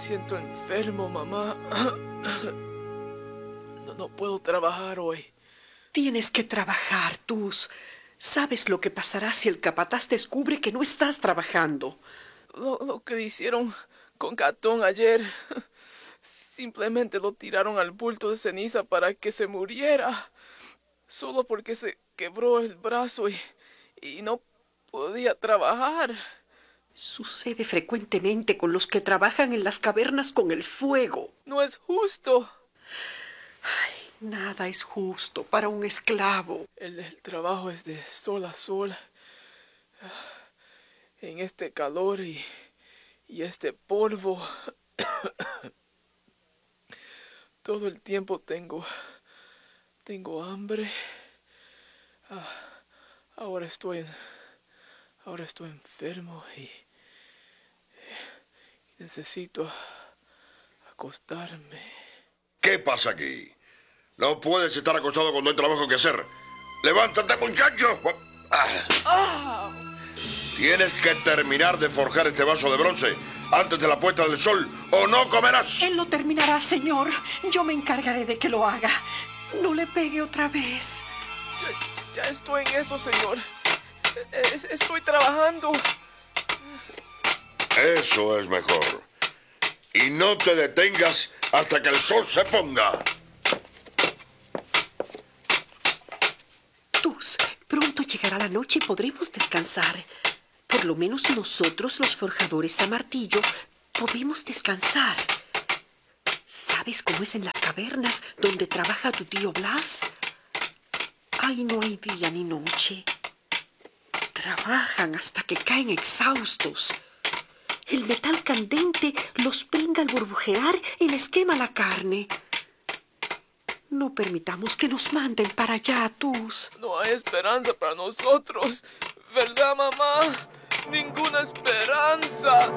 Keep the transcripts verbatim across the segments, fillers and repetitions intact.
siento enfermo, mamá. No, no puedo trabajar hoy. Tienes que trabajar, Tus. ¿Sabes lo que pasará si el capataz descubre que no estás trabajando? Lo, lo que hicieron con Catón ayer. Simplemente lo tiraron al bulto de ceniza para que se muriera. Solo porque se quebró el brazo y, y no podía trabajar. Sucede frecuentemente con los que trabajan en las cavernas con el fuego. No es justo. Ay, nada es justo para un esclavo. El, el trabajo es de sol a sol. En este calor y, y este polvo. Todo el tiempo tengo... Tengo hambre. Ah, ahora estoy... Ahora estoy enfermo y... y necesito acostarme. ¿Qué pasa aquí? No puedes estar acostado cuando hay trabajo que hacer. ¡Levántate, muchacho! Ah. ¡Ah! Tienes que terminar de forjar este vaso de bronce antes de la puesta del sol, o no comerás. Él lo terminará, señor. Yo me encargaré de que lo haga. No le pegue otra vez. Ya, ya estoy en eso, señor. Es, estoy trabajando. Eso es mejor. Y no te detengas hasta que el sol se ponga. Tus, pronto llegará la noche y podremos descansar. Por lo menos nosotros, los forjadores a martillo, podemos descansar. ¿Sabes cómo es en las cavernas donde trabaja tu tío Blas? Ay, no hay día ni noche. Trabajan hasta que caen exhaustos. El metal candente los pringa al burbujear y les quema la carne. No permitamos que nos manden para allá, Tus. No hay esperanza para nosotros. ¿Verdad, mamá? Ninguna esperanza.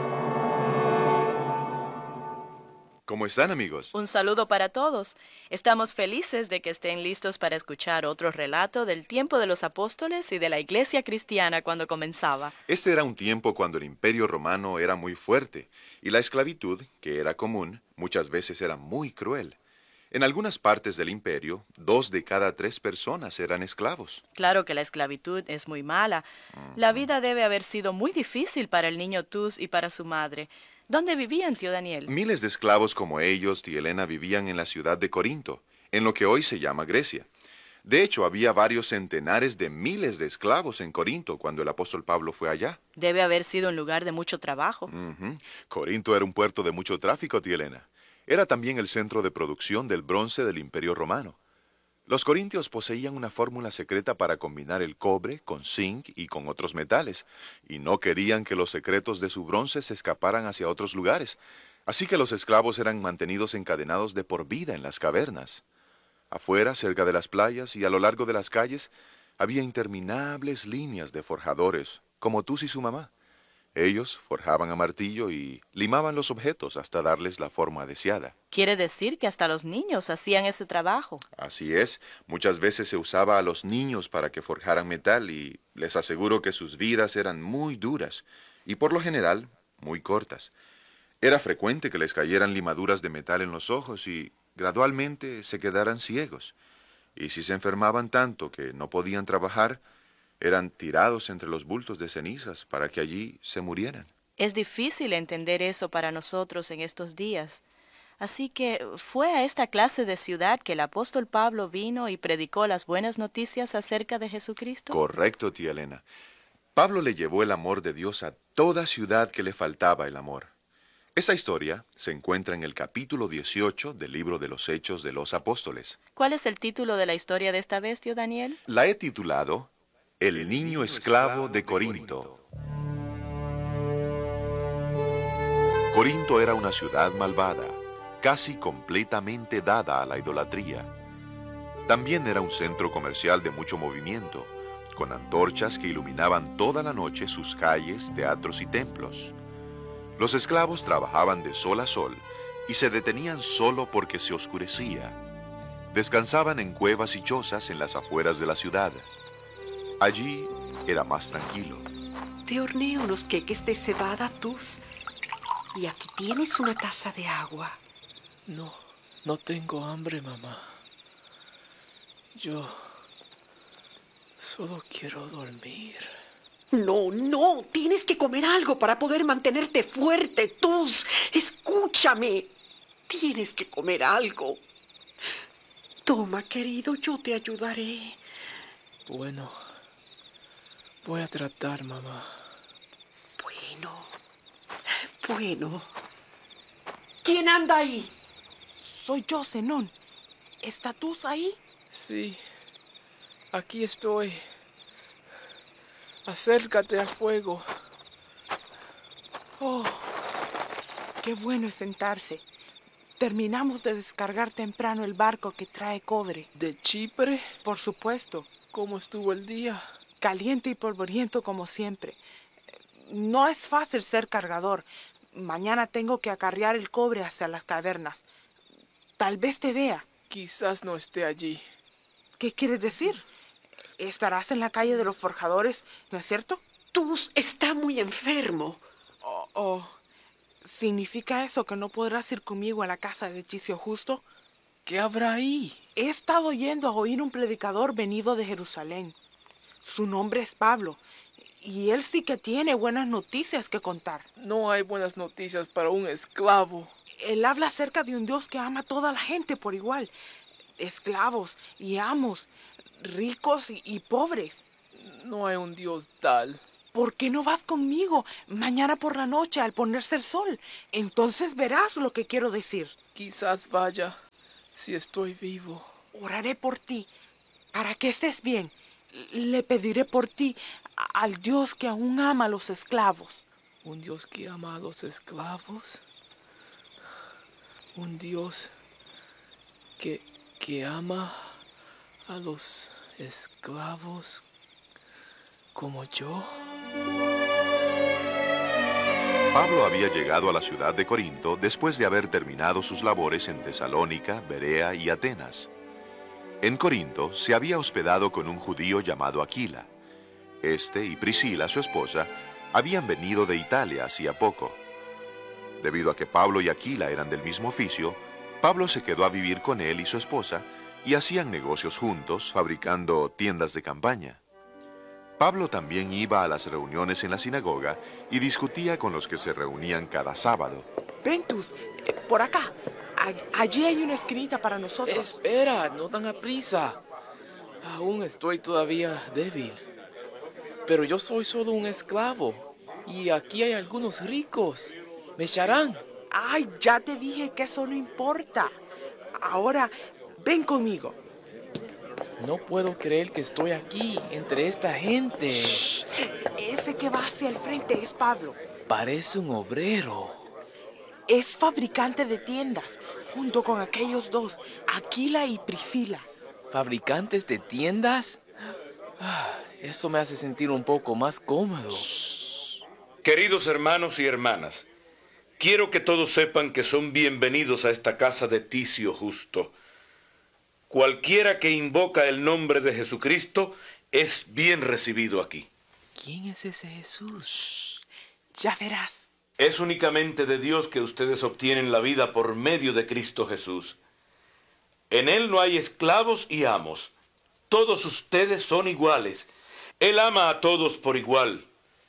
¿Cómo están, amigos? Un saludo para todos. Estamos felices de que estén listos para escuchar otro relato del tiempo de los apóstoles y de la iglesia cristiana cuando comenzaba. Este era un tiempo cuando el Imperio Romano era muy fuerte y la esclavitud, que era común, muchas veces era muy cruel. En algunas partes del imperio, dos de cada tres personas eran esclavos. Claro que la esclavitud es muy mala. Uh-huh. La vida debe haber sido muy difícil para el niño Tus y para su madre. ¿Dónde vivían, tío Daniel? Miles de esclavos como ellos, tía Elena, vivían en la ciudad de Corinto, en lo que hoy se llama Grecia. De hecho, había varios centenares de miles de esclavos en Corinto cuando el apóstol Pablo fue allá. Debe haber sido un lugar de mucho trabajo. Uh-huh. Corinto era un puerto de mucho tráfico, tía Elena. Era también el centro de producción del bronce del Imperio Romano. Los corintios poseían una fórmula secreta para combinar el cobre con zinc y con otros metales, y no querían que los secretos de su bronce se escaparan hacia otros lugares, así que los esclavos eran mantenidos encadenados de por vida en las cavernas. Afuera, cerca de las playas y a lo largo de las calles, había interminables líneas de forjadores, como Tus y su mamá. Ellos forjaban a martillo y limaban los objetos hasta darles la forma deseada. Quiere decir que hasta los niños hacían ese trabajo. Así es. Muchas veces se usaba a los niños para que forjaran metal y les aseguro que sus vidas eran muy duras y por lo general muy cortas. Era frecuente que les cayeran limaduras de metal en los ojos y gradualmente se quedaran ciegos. Y si se enfermaban tanto que no podían trabajar, eran tirados entre los bultos de cenizas para que allí se murieran. Es difícil entender eso para nosotros en estos días. Así que fue a esta clase de ciudad que el apóstol Pablo vino y predicó las buenas noticias acerca de Jesucristo. Correcto, tía Elena. Pablo le llevó el amor de Dios a toda ciudad que le faltaba el amor. Esa historia se encuentra en el capítulo dieciocho del libro de los Hechos de los Apóstoles. ¿Cuál es el título de la historia de esta vez, tío Daniel? La he titulado El niño esclavo de Corinto. Corinto era una ciudad malvada, casi completamente dada a la idolatría. También era un centro comercial de mucho movimiento, con antorchas que iluminaban toda la noche sus calles, teatros y templos. Los esclavos trabajaban de sol a sol y se detenían solo porque se oscurecía. Descansaban en cuevas y chozas en las afueras de la ciudad. Allí era más tranquilo. Te horneo unos queques de cebada, Tus. Y aquí tienes una taza de agua. No, no tengo hambre, mamá. Yo solo quiero dormir. No, no, tienes que comer algo para poder mantenerte fuerte, Tus. Escúchame. Tienes que comer algo. Toma, querido, yo te ayudaré. Bueno, voy a tratar, mamá. Bueno, bueno. ¿Quién anda ahí? Soy yo, Zenón. ¿Está Tus ahí? Sí, aquí estoy. Acércate al fuego. Oh, qué bueno es sentarse. Terminamos de descargar temprano el barco que trae cobre. ¿De Chipre? Por supuesto. ¿Cómo estuvo el día? Caliente y polvoriento como siempre. No es fácil ser cargador. Mañana tengo que acarrear el cobre hacia las cavernas. Tal vez te vea. Quizás no esté allí. ¿Qué quieres decir? Estarás en la calle de los forjadores, ¿no es cierto? Tus está muy enfermo. Oh, oh. ¿Significa eso que no podrás ir conmigo a la casa de Ticio Justo? ¿Qué habrá ahí? He estado yendo a oír un predicador venido de Jerusalén. Su nombre es Pablo, y él sí que tiene buenas noticias que contar. No hay buenas noticias para un esclavo. Él habla acerca de un Dios que ama a toda la gente por igual. Esclavos y amos, ricos y, y pobres. No hay un Dios tal. ¿Por qué no vas conmigo mañana por la noche al ponerse el sol? Entonces verás lo que quiero decir. Quizás vaya, si estoy vivo. Oraré por ti, para que estés bien. Le pediré por ti a- al Dios que aún ama a los esclavos. ¿Un Dios que ama a los esclavos? ¿Un Dios que, que ama a los esclavos como yo? Pablo había llegado a la ciudad de Corinto después de haber terminado sus labores en Tesalónica, Berea y Atenas. En Corinto se había hospedado con un judío llamado Aquila. Este y Priscila, su esposa, habían venido de Italia hacía poco. Debido a que Pablo y Aquila eran del mismo oficio, Pablo se quedó a vivir con él y su esposa y hacían negocios juntos, fabricando tiendas de campaña. Pablo también iba a las reuniones en la sinagoga y discutía con los que se reunían cada sábado. Ventus, eh, por acá. A- allí hay una esquinita para nosotros. Espera, no tan aprisa. Aún estoy todavía débil. Pero yo soy solo un esclavo. Y aquí hay algunos ricos. Me echarán. Ay, ya te dije que eso no importa. Ahora, ven conmigo. No puedo creer que estoy aquí, entre esta gente. Ese que va hacia el frente es Pablo. Parece un obrero. Es fabricante de tiendas, junto con aquellos dos, Aquila y Priscila. ¿Fabricantes de tiendas? Ah, eso me hace sentir un poco más cómodo. Queridos hermanos y hermanas, quiero que todos sepan que son bienvenidos a esta casa de Ticio Justo. Cualquiera que invoca el nombre de Jesucristo es bien recibido aquí. ¿Quién es ese Jesús? Ya verás. Es únicamente de Dios que ustedes obtienen la vida por medio de Cristo Jesús. En Él no hay esclavos y amos. Todos ustedes son iguales. Él ama a todos por igual.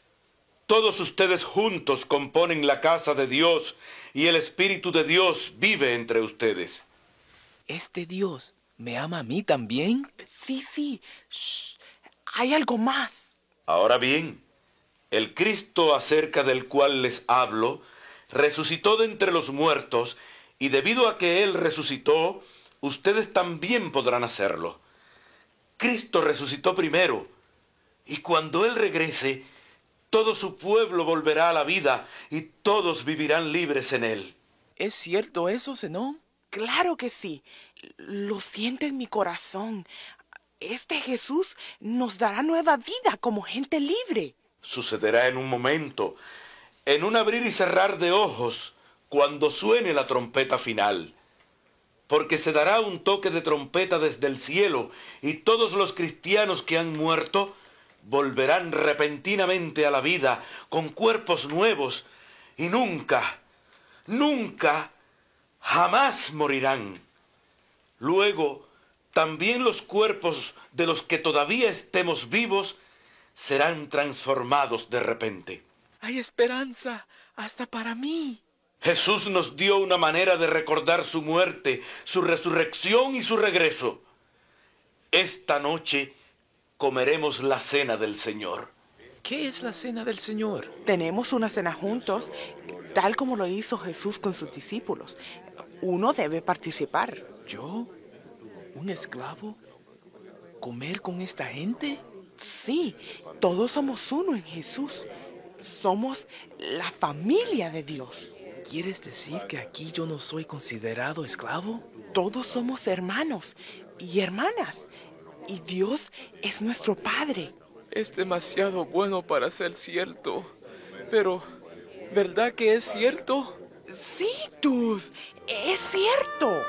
Todos ustedes juntos componen la casa de Dios y el Espíritu de Dios vive entre ustedes. ¿Este Dios me ama a mí también? Sí, sí. Shh. Hay algo más. Ahora bien, el Cristo acerca del cual les hablo, resucitó de entre los muertos, y debido a que Él resucitó, ustedes también podrán hacerlo. Cristo resucitó primero, y cuando Él regrese, todo su pueblo volverá a la vida, y todos vivirán libres en Él. ¿Es cierto eso, Zenón? Claro que sí. Lo siento en mi corazón. Este Jesús nos dará nueva vida como gente libre. Sucederá en un momento, en un abrir y cerrar de ojos, cuando suene la trompeta final. Porque se dará un toque de trompeta desde el cielo, y todos los cristianos que han muerto volverán repentinamente a la vida con cuerpos nuevos, y nunca, nunca, jamás morirán. Luego, también los cuerpos de los que todavía estemos vivos serán transformados de repente. Hay esperanza hasta para mí. Jesús nos dio una manera de recordar su muerte, su resurrección y su regreso. Esta noche comeremos la cena del Señor. ¿Qué es la cena del Señor? Tenemos una cena juntos, tal como lo hizo Jesús con sus discípulos. Uno debe participar. ¿Yo? ¿Un esclavo? ¿Comer con esta gente? Sí, todos somos uno en Jesús. Somos la familia de Dios. ¿Quieres decir que aquí yo no soy considerado esclavo? Todos somos hermanos y hermanas. Y Dios es nuestro Padre. Es demasiado bueno para ser cierto. Pero, ¿verdad que es cierto? Sí, Tuz, es cierto.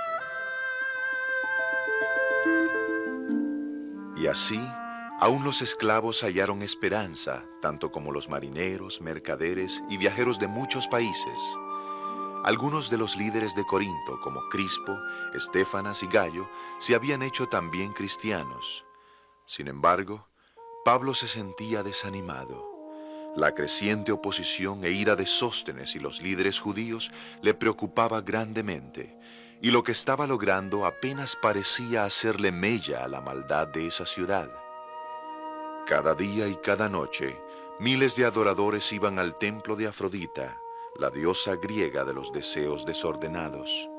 Y así, aún los esclavos hallaron esperanza, tanto como los marineros, mercaderes y viajeros de muchos países. Algunos de los líderes de Corinto, como Crispo, Estéfanas y Gallo, se habían hecho también cristianos. Sin embargo, Pablo se sentía desanimado. La creciente oposición e ira de Sóstenes y los líderes judíos le preocupaba grandemente, y lo que estaba logrando apenas parecía hacerle mella a la maldad de esa ciudad. Cada día y cada noche, miles de adoradores iban al templo de Afrodita, la diosa griega de los deseos desordenados.